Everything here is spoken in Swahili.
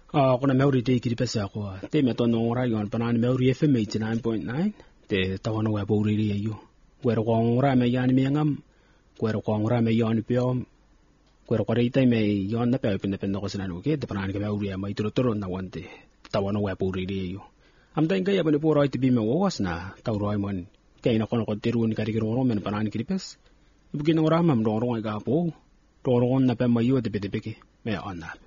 Kuna meuri te kiri pesa ko te me tono ora yon panani meuri FM 89.9 te tawana wa bori yo kwero ko ora me yani me ngam kwero ko ora me yon pio kwero ko rita me yon na pe pende ko sinanu ke te panani ke meuri mai tro na wante tawana wa bori yo am ta inga ya bane poro ite bi me was na tawroi mon ke ina kono ko teru ni kari ro men panani kiri pes ibugin ora mam do ro ga po do ro na pe mayo te bede beke me on na